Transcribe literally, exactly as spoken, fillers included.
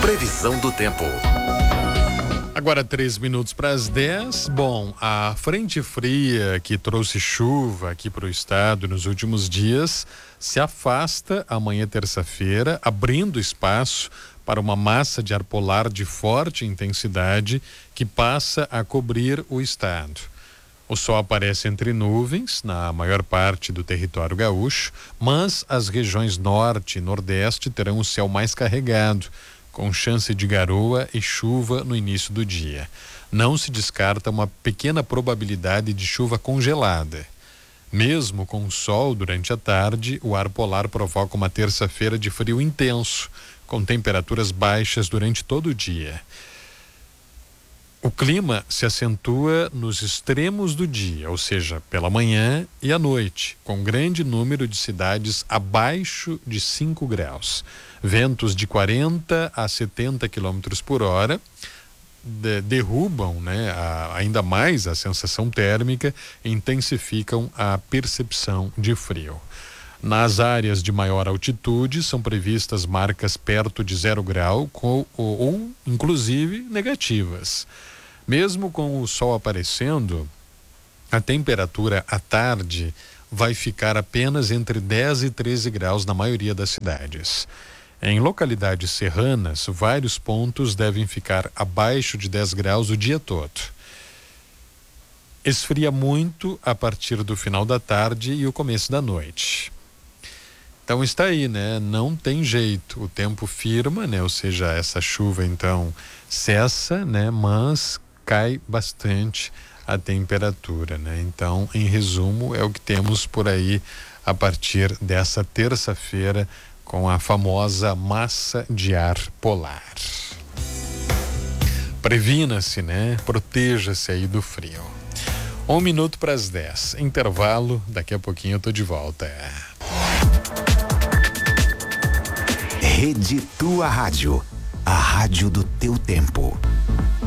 Previsão do tempo. Agora três minutos para as dez. Bom, a frente fria que trouxe chuva aqui para o estado nos últimos dias se afasta amanhã terça-feira, abrindo espaço para uma massa de ar polar de forte intensidade que passa a cobrir o estado. O sol aparece entre nuvens na maior parte do território gaúcho, mas as regiões norte e nordeste terão o céu mais carregado, com chance de garoa e chuva no início do dia. Não se descarta uma pequena probabilidade de chuva congelada. Mesmo com sol durante a tarde, o ar polar provoca uma terça-feira de frio intenso, com temperaturas baixas durante todo o dia. O clima se acentua nos extremos do dia, ou seja, pela manhã e à noite, com grande número de cidades abaixo de cinco graus. Ventos de quarenta a setenta quilômetros por hora de, derrubam, né, a, ainda mais a sensação térmica e intensificam a percepção de frio. Nas áreas de maior altitude são previstas marcas perto de zero grau com, ou, ou inclusive negativas. Mesmo com o sol aparecendo, a temperatura à tarde vai ficar apenas entre dez e treze graus na maioria das cidades. Em localidades serranas, vários pontos devem ficar abaixo de dez graus o dia todo. Esfria muito a partir do final da tarde e o começo da noite. Então está aí, né? Não tem jeito. O tempo firma, né? Ou seja, essa chuva então cessa, né? Mas cai bastante a temperatura, né? Então, em resumo, é o que temos por aí a partir dessa terça-feira com a famosa massa de ar polar. Previna-se, né? Proteja-se aí do frio. Um minuto para as dez. Intervalo, daqui a pouquinho eu tô de volta. Rede Tua Rádio, a rádio do teu tempo.